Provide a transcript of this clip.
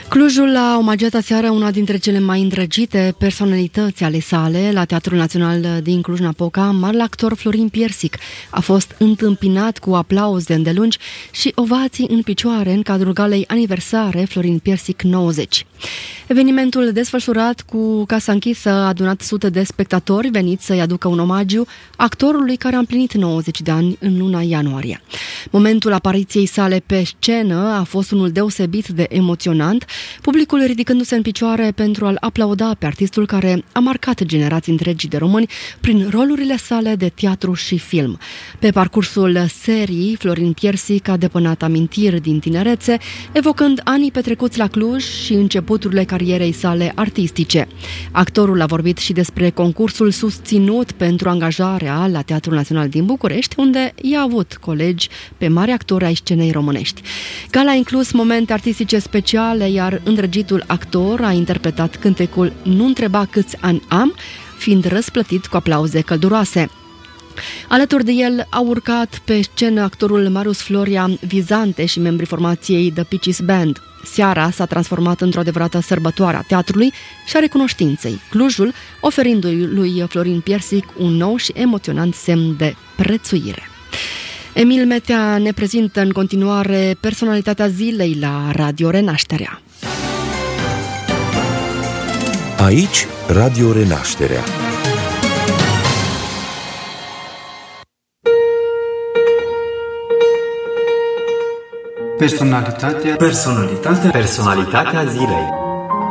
Clujul a omagiat aseară una dintre cele mai îndrăgite personalități ale sale la Teatrul Național din Cluj-Napoca. Marele actor Florin Piersic a fost întâmpinat cu aplauze îndelungi și ovații în picioare în cadrul galei aniversare Florin Piersic 90. Evenimentul desfășurat cu casa închisă a adunat sute de spectatori veniți să-i aducă un omagiu actorului care a împlinit 90 de ani în luna ianuarie. Momentul apariției sale pe scenă a fost unul deosebit de emoționant, publicul ridicându-se în picioare pentru a-l aplauda pe artistul care a marcat generații întregi de români prin rolurile sale de teatru și film. Pe parcursul serii, Florin Piersic a depănat amintiri din tinerețe, evocând anii petrecuți la Cluj și începuturile carierei sale artistice. Actorul a vorbit și despre concursul susținut pentru angajarea la Teatrul Național din București, unde i-a avut colegi pe mari actori ai scenei românești. Gala a inclus momente artistice speciale, iar îndrăgitul actor a interpretat cântecul Nu întreba câți ani am, fiind răsplătit cu aplauze călduroase. Alături de el au urcat pe scenă actorul Marius Floria Vizante și membrii formației The Peaches Band. Seara s-a transformat într-o adevărată sărbătoare a teatrului și a recunoștinței, Clujul oferindu-i lui Florin Piersic un nou și emoționant semn de prețuire. Emil Metea ne prezintă în continuare personalitatea zilei la Radio Renașterea. Aici, Radio Renașterea. Personalitatea zilei.